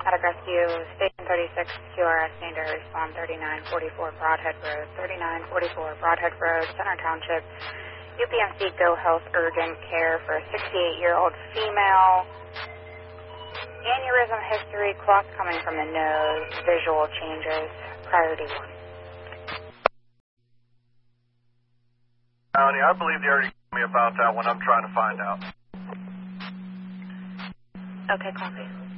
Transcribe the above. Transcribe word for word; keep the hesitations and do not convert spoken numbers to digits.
Attic Rescue, Station thirty-six, Q R S, need to respond thirty-nine forty-four Broadhead Road, thirty-nine forty-four Broadhead Road, Center Township, U P M C Go Health Urgent Care for a sixty-eight-year-old female. Aneurysm history, clots coming from the nose, visual changes, priority one. County, I believe they already told me about that one. I'm trying to find out. Okay, copy.